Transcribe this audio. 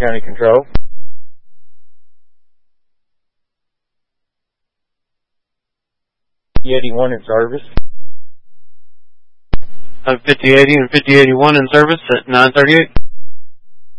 County Control. .5081 in service. 5080 and 5081 in service at 938.